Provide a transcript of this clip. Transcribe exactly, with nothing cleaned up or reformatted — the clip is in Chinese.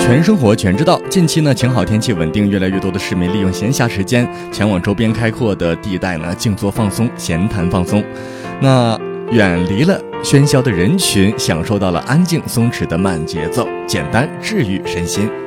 全生活全知道。近期呢，晴好天气稳定，越来越多的市民利用闲暇时间前往周边开阔的地带呢，静坐放松、闲谈放松。那远离了喧嚣的人群，享受到了安静松弛的慢节奏，简单治愈身心。